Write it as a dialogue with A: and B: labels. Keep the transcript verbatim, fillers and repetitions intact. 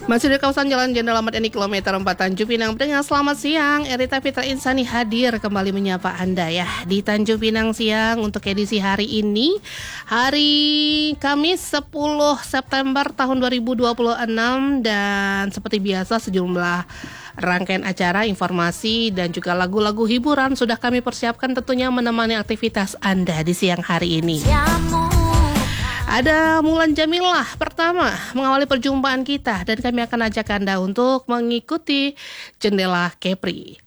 A: Masih di kawasan Jalan Jenderal Ahmad Yani kilometer empat Tanjung Pinang dengan selamat siang. Erita Fitra Insani hadir kembali menyapa Anda ya di Tanjung Pinang siang untuk edisi hari ini, hari Kamis sepuluh September tahun dua ribu dua puluh enam, dan seperti biasa sejumlah rangkaian acara, informasi dan juga lagu-lagu hiburan sudah kami persiapkan tentunya menemani aktivitas Anda di siang hari ini. Ada Mulan Jamilah pertama mengawali perjumpaan kita, dan kami akan ajak Anda untuk mengikuti Jendela Kepri.